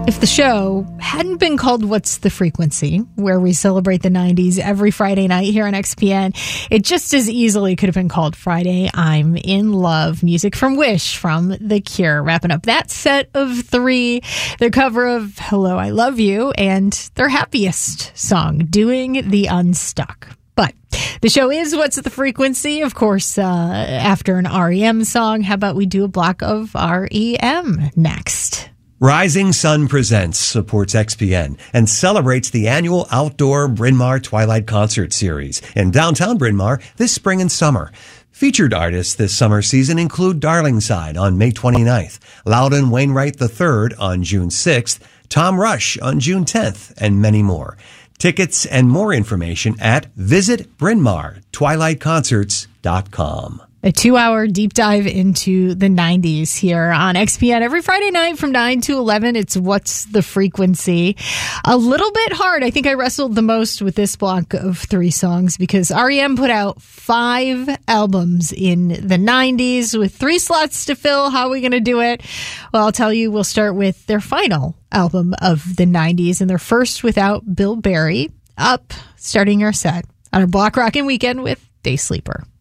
If the show hadn't been called What's the Frequency, where we celebrate the 90s every Friday night here on XPN, it just as easily could have been called Friday I'm in Love. Music from Wish from The Cure. Wrapping up that set of three, their cover of Hello, I Love You, and their happiest song, Doing the Unstuck. But the show is What's the Frequency? Of course, after an REM song, how about we do a block of REM next? Rising Sun Presents supports XPN and celebrates the annual outdoor Bryn Mawr Twilight Concert Series in downtown Bryn Mawr this spring and summer. Featured artists this summer season include Darlingside on May 29th, Loudon Wainwright III on June 6th, Tom Rush on June 10th, and many more. Tickets and more information at visitbrynmawrtwilightconcerts.com. A 2-hour deep dive into the 90s here on XPN every Friday night from 9 to 11. It's What's the Frequency? A little bit hard. I think I wrestled the most with this block of three songs because REM put out 5 albums in the 90s with 3 slots to fill. How are we going to do it? Well, I'll tell you, we'll start with their final album of the 90s and their first without Bill Berry. Up, starting our set on our Block Rockin' Weekend with Day Sleeper.